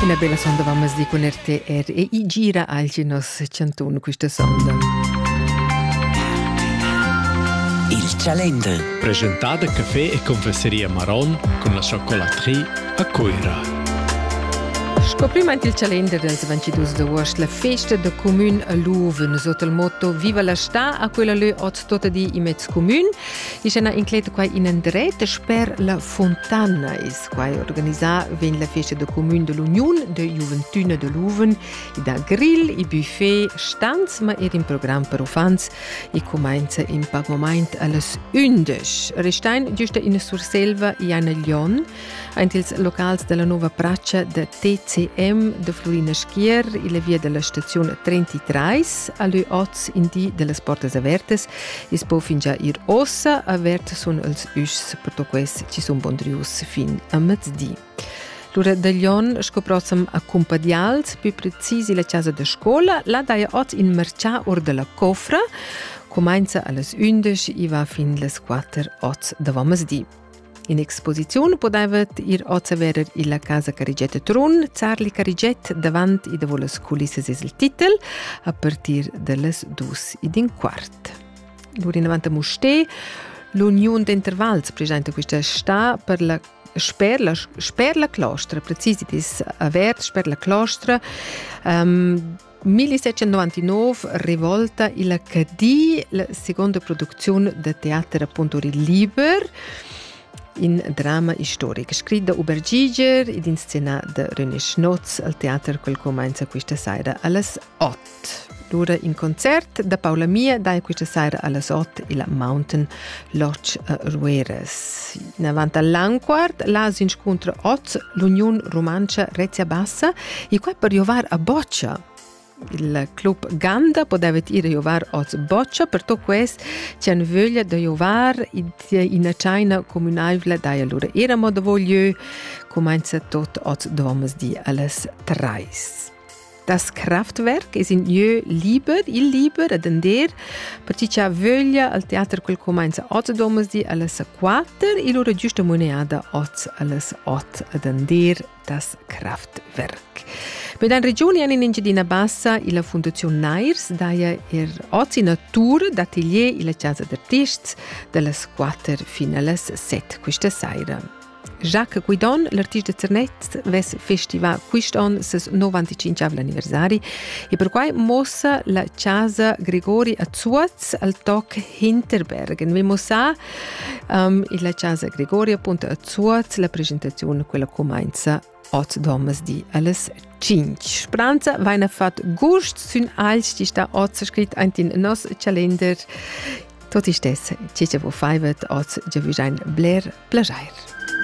Una bella sonda vamos di con RTR e I gira alci nos cantun questa sonda. Il calender. Presentata caffè e confesseria Maron con la chocolaterie a Coira. Scoprimo il calender del 22 d'agosto la festa del comune a Luven sotto il motto Viva la sta a quella lì ot tutta di in mezzo comune. Is una incleta qua in andrete per la fontana is qua organizza ven la festa del comune dell'Unione de Juventuna de Luven da grill i buffet stands ma in programma per fans e comincia in pagament alles 11. Restain giusto in Surselva e in Lyon antils locals della nuova braccia de TCM de Florina Schier e la via della stazione 33 alle 8 in di delle portes avertes is po fin già ir ossa avert son els us per to quest ci son bondrius fin a mezzdi. L'ora de Lyon scoprossam a Compadials, più precisi la casa de scola, la daia 8 in mercià or de la cofra, comincia alles 11 e va fin les 4-8 da mezzdi. In exposizione podevat ir ozaverer la casa Carigette Tron, Zarli Carigette davant i davo les culisses es il titel a partir de les 2:15. Lur in avanti muste l'Unione d'Intervals presenta questa sta per la Sperla Clostra, precisi dis avert Sperla Clostra 1799 rivolta il Cadì, la seconda produzione de teatro Pontori Liber in drama storico, scritto da Hubert Giger ed in scena da René Schnotz al teatro quel comincia questa sera alles 8. L'ora in concert da Paula Mia da questa sera alles 8 e la Mountain Lodge a Rueres. In avanti all'Anquart, là si incontra 8 l'Unione Romancia Rezia Bassa e qua per giovare a Boccia. Il club Ganda poteva ir a jovar oz boccia, per to quest c'è una voglia di jovar in una China comunale da allora. Eramo da voglio comincia tot oz domas di alles 3. Das Kraftwerk ist in il Liber ad Ander, perché c'è voglia al teatro quel comincia oz domas di alles 4 e loro giusta moneda oz alles 8 ad Ander das Kraftwerk. Per la regione in Engiadina Bassa e la Fondazione Nairs daia oggi natura d'atelier e la casa d'artisti dalle 4 fino alle 7 questa sera. Jacques Guidon, l'artista de Cernet, ves festival quest'anno ses 95 anniversari e per cui mossa la casa Gregori a Zuaz al Toc Hinterbergen. Vi mossa la casa Gregori appunto a Zuaz la presentazione quella comincia 8 domas di alles 5. Speranza vaina fat gust sun als die sta 8 scrit in nos calender. Tot is des, ciece vo faivet 8 javijain bler plajair.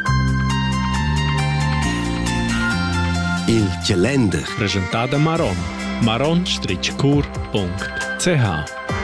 Il calender. Presentata Maron. maron-cur.ch